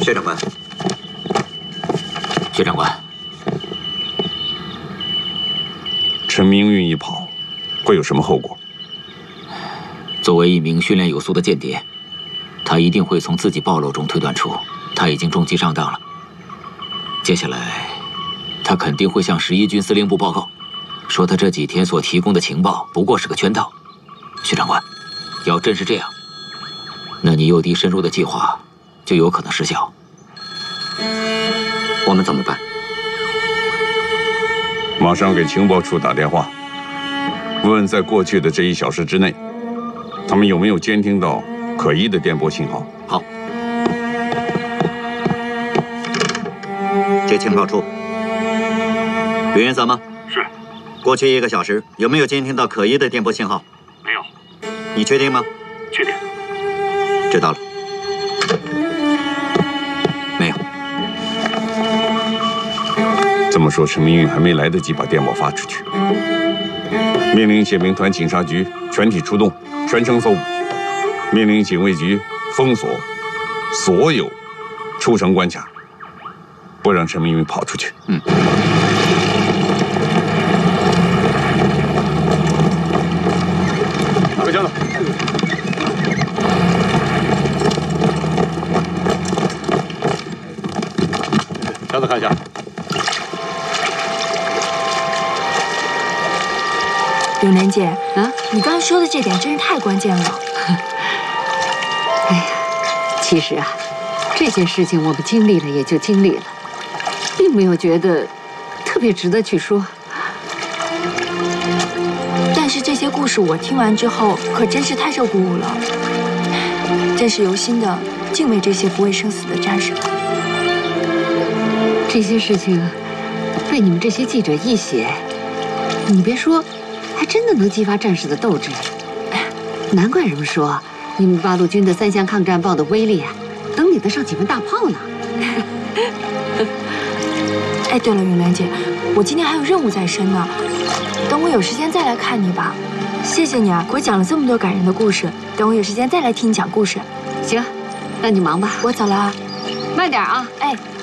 薛长官， 薛长官， 陈明运一跑，会有什么后果？ 作为一名训练有素的间谍，他一定会从自己暴露中推断出他已经中计上当了。接下来，他肯定会向11军司令部报告，说他这几天所提供的情报不过是个圈套。薛长官，要真是这样，那你诱敌深入的计划就有可能失效。 我们怎么办？ 马上给情报处打电话，问问在过去的这1小时之内，他们有没有监听到可疑的电波信号。 好， 接情报处。有原则吗？ 是。 过去1个小时有没有监听到可疑的电波信号？ 没有。 你确定吗？ 确定。 知道了。没有。 这么说，陈明运还没来得及把电报发出去。命令宪兵团警察局全体出动，全城搜捕。命令警卫局封锁所有出城关卡，不让陈明运跑出去。 哪个枪的？箱子看一下。 永莲姐，你刚刚说的这点真是太关键了。 哎呀，其实啊，这些事情我们经历了也就经历了，并没有觉得特别值得去说。 但是这些故事我听完之后，可真是太受鼓舞了，真是由心的敬畏这些不畏生死的战士。 这些事情被你们这些记者一写，你别说，还真的能激发战士的斗志。难怪人们说你们八路军的3项抗战报的威力啊，能顶得上几门大炮呢。 哎，对了，永莲姐，我今天还有任务在身呢，等我有时间再来看你吧。谢谢你啊，给我讲了这么多感人的故事，等我有时间再来听你讲故事。 行，那你忙吧， 我走了啊， 慢点啊， 哎。